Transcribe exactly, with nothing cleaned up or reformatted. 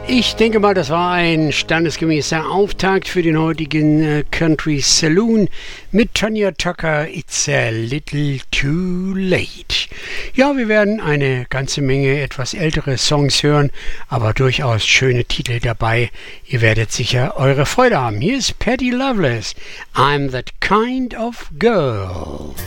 Ich denke mal, das war ein standesgemäßer Auftakt für den heutigen äh, Country Saloon mit Tanya Tucker, It's a Little Too Late. Ja, wir werden eine ganze Menge etwas ältere Songs hören, aber durchaus schöne Titel dabei. Ihr werdet sicher eure Freude haben. Hier ist Patty Loveless, I'm That Kind of Girl.